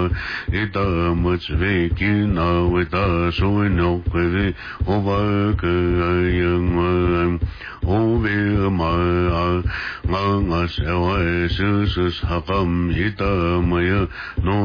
ita machvekina wita suino kwe ovaka yang ove ma nga sewa susus hakam ita maya no